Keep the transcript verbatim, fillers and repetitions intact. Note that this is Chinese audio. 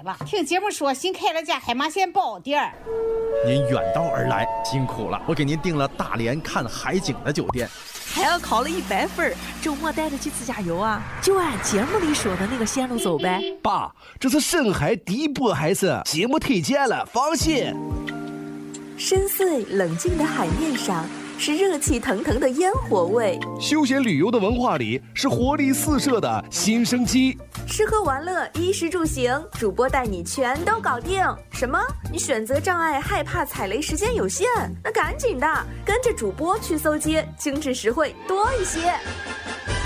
吧。听节目说新开了家海马县包店。 您远道而来辛苦了，我给您订了大连看海景的酒店。 还要考了一百分，周末带着去自驾游啊？就按节目里说的那个线路走呗。 爸，这是深海第一波还是节目推荐了？放心。 深邃冷静的海面上是热气腾腾的烟火味， 休闲旅游的文化里是活力四射的新生机。 吃喝玩乐衣食住行，主播带你全都搞定。什么？你选择障碍害怕踩雷时间有限？那赶紧的跟着主播去搜街，精致实惠多一些。